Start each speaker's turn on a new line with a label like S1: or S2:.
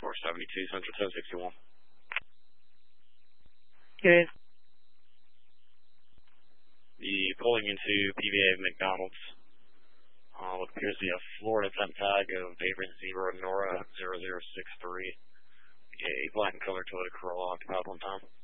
S1: 472 Central 1061.
S2: Good.
S1: The pulling into PVA McDonald's. What appears to be a Florida temp tag of Abrams Zero Nora 0063. A black and color Toyota Corolla occupied one time.